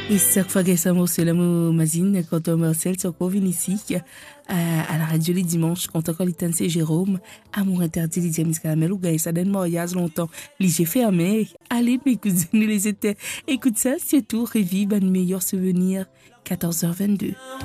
Et chaque fois que ça c'est la magazine quand on Marcel sur Covin ici à la radio les dimanches quand encore les c'est Jérôme amour interdit les James Caramel ou gars ça donne mariage longtemps les j'ai fermé allez mes cousines les étaient écoute ça c'est tout revive un meilleur souvenir 14h22